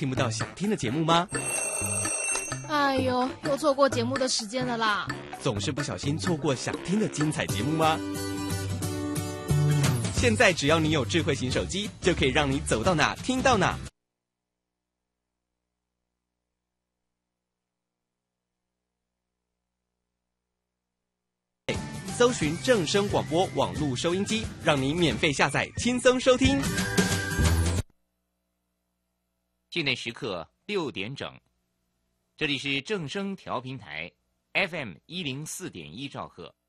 听不到想听的节目吗？ 哎呦，又错过节目的时间了啦！ 总是不小心错过想听的精彩节目吗？现在只要你有智慧型手机，就可以让你走到哪听到哪。搜寻正声广播网络收音机，让你免费下载，轻松收听。 境内时刻6点整，这里是正声调频台 FM104.1兆赫，